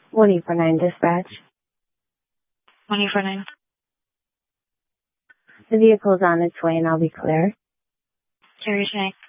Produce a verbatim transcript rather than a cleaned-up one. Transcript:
one eight four nine dispatch. one eight four nine. The vehicle is on its way and I'll be clear. Carrier tank.